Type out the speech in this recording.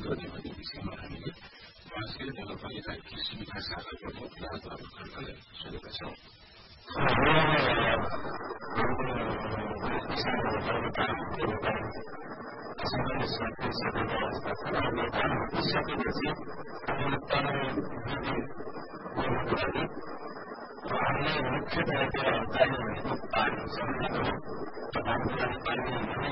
गर्ने भन्ने विषयमा हामीले वास्तविक नगरपालिकाकी सुविधा शाखा प्रमुख राजबाबु खड्कालाई सोधेका छौं। मुख्य पानी